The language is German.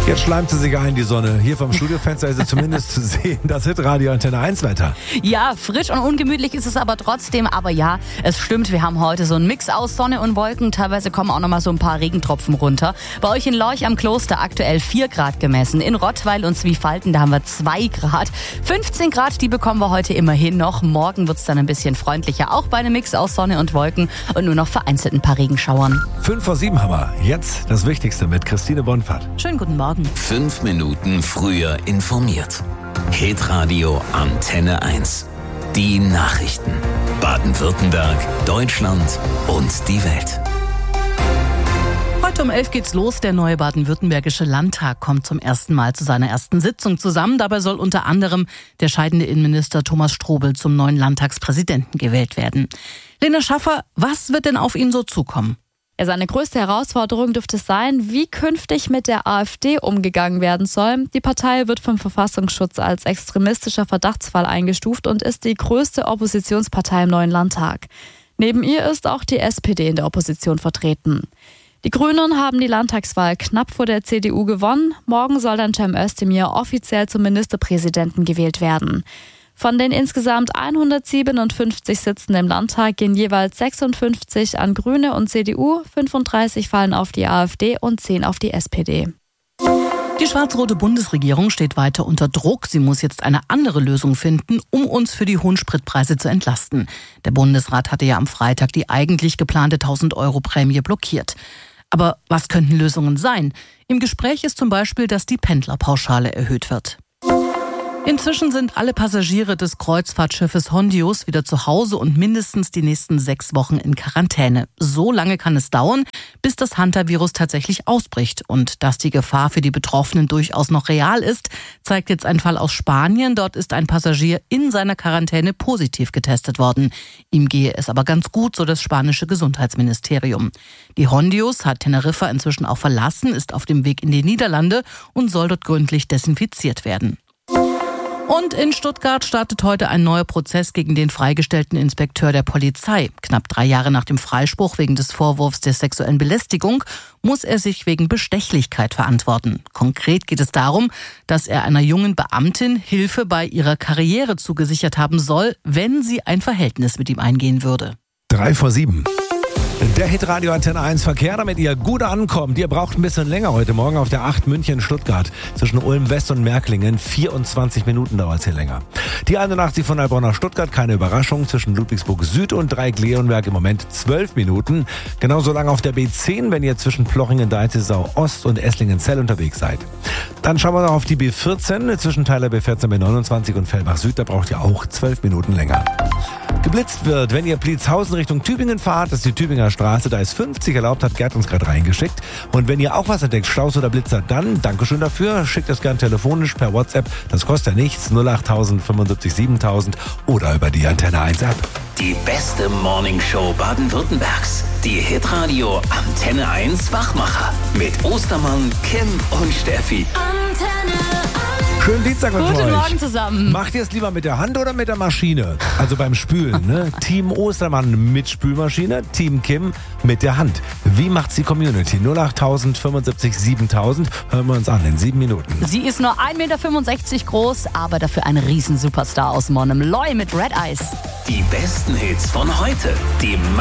Jetzt schleimt sie sich ein, die Sonne. Hier vom Studiofenster ist sie zumindest zu sehen. Das Hitradio Antenne 1 Wetter. Ja, frisch und ungemütlich ist es aber trotzdem. Aber ja, es stimmt, wir haben heute so einen Mix aus Sonne und Wolken. Teilweise kommen auch nochmal so ein paar Regentropfen runter. Bei euch in Lorch am Kloster aktuell 4 Grad gemessen. In Rottweil und Zwiefalten, da haben wir 2 Grad. 15 Grad, die bekommen wir heute immerhin noch. Morgen wird es dann ein bisschen freundlicher. Auch bei einem Mix aus Sonne und Wolken und nur noch vereinzelt ein paar Regenschauern. 5 vor 7 haben wir. Jetzt das Wichtigste mit Christine Bonfart. Schönen guten Morgen. 5 Minuten früher informiert. Hitradio Antenne 1. Die Nachrichten. Baden-Württemberg, Deutschland und die Welt. Heute um 11 geht's los. Der neue baden-württembergische Landtag kommt zum ersten Mal zu seiner ersten Sitzung zusammen. Dabei soll unter anderem der scheidende Innenminister Thomas Strobel zum neuen Landtagspräsidenten gewählt werden. Lena Schaffer, was wird denn auf ihn so zukommen? Ja, seine größte Herausforderung dürfte es sein, wie künftig mit der AfD umgegangen werden soll. Die Partei wird vom Verfassungsschutz als extremistischer Verdachtsfall eingestuft und ist die größte Oppositionspartei im neuen Landtag. Neben ihr ist auch die SPD in der Opposition vertreten. Die Grünen haben die Landtagswahl knapp vor der CDU gewonnen. Morgen soll dann Cem Özdemir offiziell zum Ministerpräsidenten gewählt werden. Von den insgesamt 157 Sitzen im Landtag gehen jeweils 56 an Grüne und CDU, 35 fallen auf die AfD und 10 auf die SPD. Die schwarz-rote Bundesregierung steht weiter unter Druck. Sie muss jetzt eine andere Lösung finden, um uns für die hohen Spritpreise zu entlasten. Der Bundesrat hatte ja am Freitag die eigentlich geplante 1.000-Euro-Prämie blockiert. Aber was könnten Lösungen sein? Im Gespräch ist zum Beispiel, dass die Pendlerpauschale erhöht wird. Inzwischen sind alle Passagiere des Kreuzfahrtschiffes Hondius wieder zu Hause und mindestens die nächsten 6 Wochen in Quarantäne. So lange kann es dauern, bis das Hantavirus tatsächlich ausbricht. Und dass die Gefahr für die Betroffenen durchaus noch real ist, zeigt jetzt ein Fall aus Spanien. Dort ist ein Passagier in seiner Quarantäne positiv getestet worden. Ihm gehe es aber ganz gut, so das spanische Gesundheitsministerium. Die Hondius hat Teneriffa inzwischen auch verlassen, ist auf dem Weg in die Niederlande und soll dort gründlich desinfiziert werden. Und in Stuttgart startet heute ein neuer Prozess gegen den freigestellten Inspekteur der Polizei. Knapp 3 Jahre nach dem Freispruch wegen des Vorwurfs der sexuellen Belästigung muss er sich wegen Bestechlichkeit verantworten. Konkret geht es darum, dass er einer jungen Beamtin Hilfe bei ihrer Karriere zugesichert haben soll, wenn sie ein Verhältnis mit ihm eingehen würde. 3 vor 7. Der Hitradio Antenne 1 Verkehr, damit ihr gut ankommt. Ihr braucht ein bisschen länger heute Morgen auf der 8 München-Stuttgart. Zwischen Ulm West und Märklingen 24 Minuten dauert es hier länger. Die 81 von Heilbronn nach Stuttgart, keine Überraschung. Zwischen Ludwigsburg Süd und Dreieck-Leonberg im Moment 12 Minuten. Genauso lang auf der B10, wenn ihr zwischen Plochingen-Deizisau Ost und Esslingen-Zell unterwegs seid. Dann schauen wir noch auf die B14, zwischen Teiler B14, B29 und Fellbach Süd. Da braucht ihr auch 12 Minuten länger. Geblitzt wird, wenn ihr Pliezhausen Richtung Tübingen fahrt, das ist die Tübinger Straße, da ist 50 erlaubt, hat Gerd uns gerade reingeschickt. Und wenn ihr auch was entdeckt, Staus oder Blitzer, dann Dankeschön dafür, schickt das gern telefonisch per WhatsApp, das kostet ja nichts, 08000 75 7000 oder über die Antenne 1 App. Die beste Morningshow Baden-Württembergs. Die Hitradio Antenne 1 Wachmacher. Mit Ostermann, Kim und Steffi. Schönen Dienstag mit euch. Guten Morgen zusammen. Macht ihr es lieber mit der Hand oder mit der Maschine? Also beim Spülen, ne? Team Ostermann mit Spülmaschine, Team Kim mit der Hand. Wie macht's die Community? 08000 75 7000. Hören wir uns an in 7 Minuten. Sie ist nur 1,65 Meter groß, aber dafür ein Riesen-Superstar aus Monnem. Loy mit Red Eyes. Die besten Hits von heute. Die